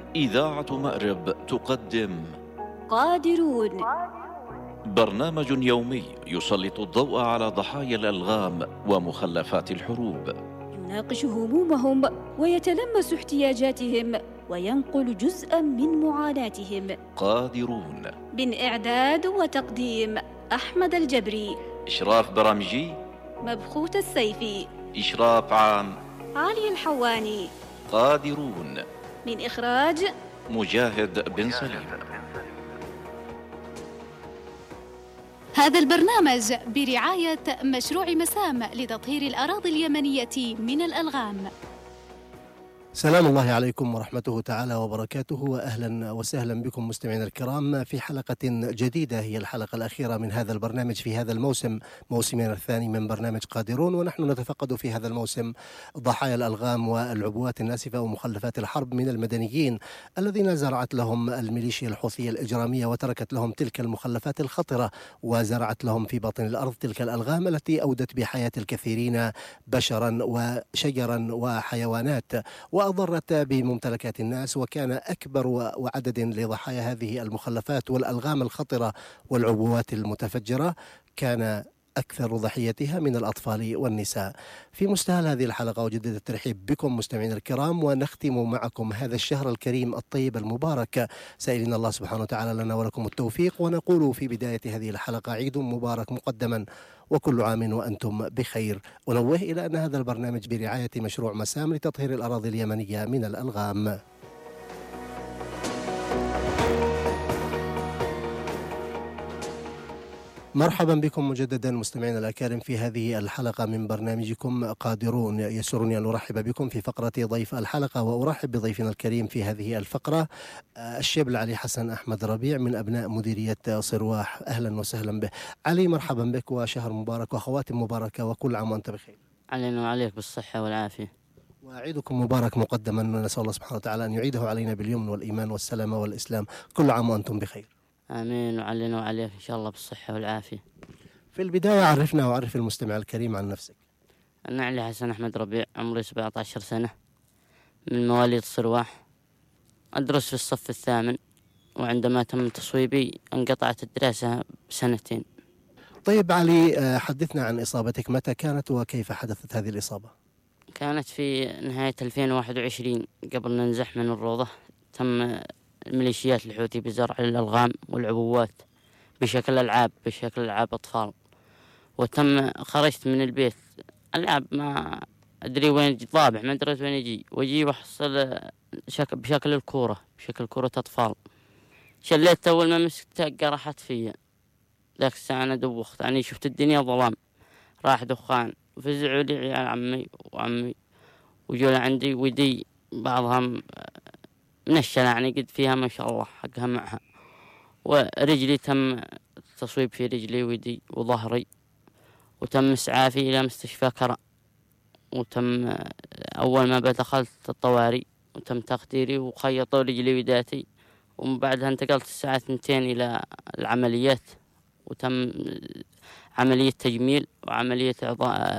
إذاعة مأرب تقدم قادرون، برنامج يومي يسلط الضوء على ضحايا الألغام ومخلفات الحروب، يناقش همومهم ويتلمس احتياجاتهم وينقل جزءاً من معاناتهم. قادرون، من إعداد وتقديم أحمد الجبري، إشراف برامجي مبخوت السيفي، إشراف عام علي الحواني. قادرون، من إخراج مجاهد بن سليم. هذا البرنامج برعاية مشروع مسام لتطهير الأراضي اليمنية من الألغام. سلام الله عليكم ورحمته تعالى وبركاته، وأهلا وسهلا بكم مستمعينا الكرام في حلقة جديدة، هي الحلقة الأخيرة من هذا البرنامج في هذا الموسم، موسمنا الثاني من برنامج قادرون. ونحن نتفقد في هذا الموسم ضحايا الألغام والعبوات الناسفة ومخلفات الحرب من المدنيين الذين زرعت لهم الميليشيا الحوثية الإجرامية وتركت لهم تلك المخلفات الخطرة، وزرعت لهم في باطن الأرض تلك الألغام التي أودت بحياة الكثيرين بشرا وشجرا وحيوانات، وأضرت بممتلكات الناس. وكان أكبر وعدد لضحايا هذه المخلفات والألغام الخطرة والعبوات المتفجرة كان أكثر ضحيتها من الأطفال والنساء. في مستهل هذه الحلقة أجدد الترحيب بكم مستمعين الكرام، ونختم معكم هذا الشهر الكريم الطيب المبارك، سائلين الله سبحانه وتعالى لنا ولكم التوفيق. ونقول في بداية هذه الحلقة عيد مبارك مقدما، وكل عام وأنتم بخير. ونوه إلى أن هذا البرنامج برعاية مشروع مسام لتطهير الأراضي اليمنية من الألغام. مرحبا بكم مجددا مستمعينا الأكارم في هذه الحلقة من برنامجكم قادرون. يسرني أن أرحب بكم في فقرة ضيف الحلقة، وأرحب بضيفنا الكريم في هذه الفقرة الشبل علي حسن أحمد ربيع من أبناء مديرية صرواح. أهلا وسهلا به علي، مرحبا بك، وشهر مبارك وخواتم مباركة، وكل عام وأنت بخير. علينا وعليك بالصحة والعافية، وعيدكم مبارك مقدما، ونسأل الله سبحانه وتعالى أن يعيده علينا باليمن والإيمان والسلامة والإسلام. كل عام وأنتم بخير. آمين، وعلينا وعليك إن شاء الله بالصحة والعافية. في البداية عرفنا وعرف المستمع الكريم عن نفسك. أنا علي حسن أحمد ربيع، عمري 17 سنة، من مواليد صرواح، أدرس في الصف الثامن، وعندما تم تصويبي انقطعت الدراسة بسنتين. طيب علي، حدثنا عن إصابتك، متى كانت وكيف حدثت هذه الإصابة؟ كانت في نهاية 2021 قبل ننزح من الروضة. تم الميليشيات الحوثي بزرع الألغام والعبوات بشكل ألعاب أطفال، وتم خرجت من البيت ألعب، ما أدري وين ضابع، ما أدري وين وجي وحصل بشكل الكورة، بشكل كرة أطفال. شليت أول ما مسكتها قرحت فيا. ذاك الساعة أنا دوخت، يعني شفت الدنيا ظلام، راح دخان، وفزعوا لي عيال عمي وعمي وجوا عندي، ودي بعضهم منشلة، يعني قد فيها ما شاء الله حقها معها. ورجلي تم تصويب في رجلي ودي وظهري، وتم إسعافي إلى مستشفى كرى، وتم أول ما دخلت الطوارئ وتم تخديري وخيطوا رجلي وداتي، ومن بعدها انتقلت الساعة 2 إلى العمليات، وتم عملية تجميل وعملية